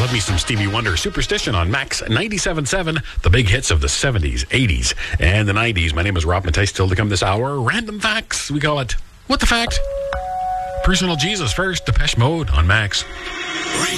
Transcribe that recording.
love me some Stevie Wonder. Superstition on Max 97.7, the big hits of the 70s, 80s, and the 90s. My name is Rob Matei. Still to come this hour, random facts. We call it What the Fact? Personal Jesus first, Depeche Mode on Max.